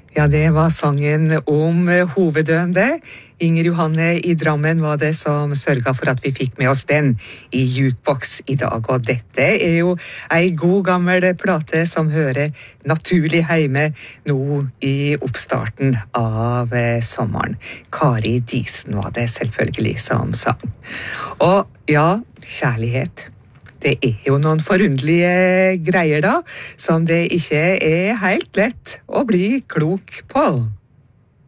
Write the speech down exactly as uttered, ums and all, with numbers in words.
Ja, det var sangen om hovedøen det. Inger Johanne i Drammen var det som sørget for at vi fikk med oss den i Jukebox i dag. Og dette er jo ei god gammel plate som hører naturlig hjemme nå i oppstarten av sommeren. Kari Disen var det selvfølgelig som sang. Og ja, kjærlighet. Det er jo noen forunderlige greier da, som det ikke er helt lett å bli klok på.